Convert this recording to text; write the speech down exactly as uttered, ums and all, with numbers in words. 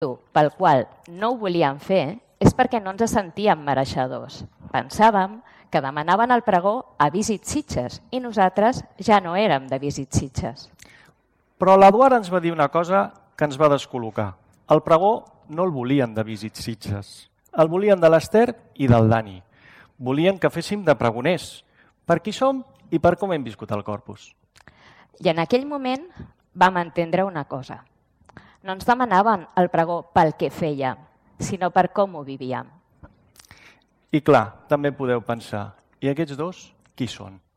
pel qual no ho volíem fer és perquè no ens sentíem mereixedors. Pensàvem que demanaven el pregó a Visit Sitges i nosaltres ja no érem de Visit Sitges. Però l'Eduard ens va dir una cosa que ens va descol·locar. El pregó no el volien de Visit Sitges. El volien de l'Ester i del Dani. Volien que féssim de pregoners, per qui som i per com hem viscut el Corpus. I en aquell moment vam entendre una cosa. No ens demanaven el pregó pel que fèiem, sinó per com ho vivíem. I clar, també podeu pensar, i aquests dos, qui són?